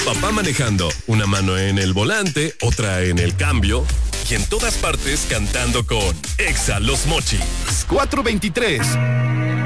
papá manejando, una mano en el volante, otra en el cambio y en todas partes cantando con Exa Los Mochis. 423.